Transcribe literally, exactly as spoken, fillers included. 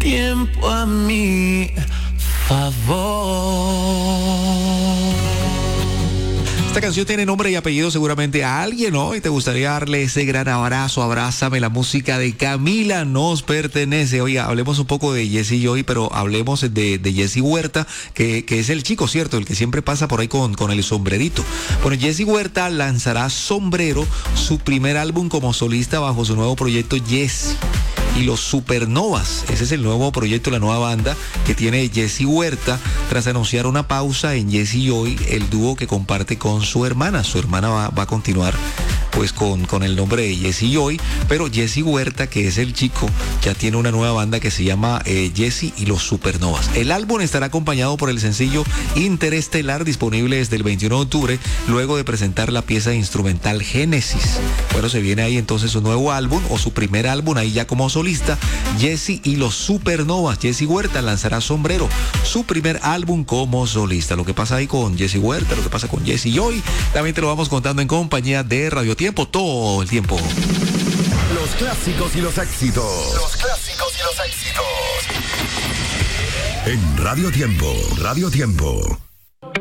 tiempo a mi favor. Esta canción tiene nombre y apellido seguramente a alguien, ¿no? Y te gustaría darle ese gran abrazo, abrázame. La música de Camila nos pertenece. Oiga, hablemos un poco de Jesse Joy, pero hablemos de, de Jesse Huerta, que, que es el chico, ¿cierto? El que siempre pasa por ahí con, con el sombrerito. Bueno, Jesse Huerta lanzará Sombrero, su primer álbum como solista bajo su nuevo proyecto Jesse y los Supernovas. Ese es el nuevo proyecto, la nueva banda que tiene Jesse Huerta, tras anunciar una pausa en Jesse Joy, el dúo que comparte con su hermana. Su hermana va, va a continuar pues con, con el nombre de Jesse Joy, pero Jesse Huerta, que es el chico, ya tiene una nueva banda que se llama eh, Jesse y los Supernovas. El álbum estará acompañado por el sencillo Interestelar, disponible desde el veintiuno de octubre, luego de presentar la pieza instrumental Génesis. Bueno, se viene ahí entonces su nuevo álbum, o su primer álbum, ahí ya como solista, Jesse y los Supernovas. Jesse Huerta lanzará Sombrero, su primer álbum como solista. Lo que pasa ahí con Jesse Huerta, lo que pasa con Jesse Joy, también te lo vamos contando en compañía de Radio Tiempo, todo el tiempo. Los clásicos y los éxitos. Los clásicos y los éxitos. En Radio Tiempo, Radio Tiempo.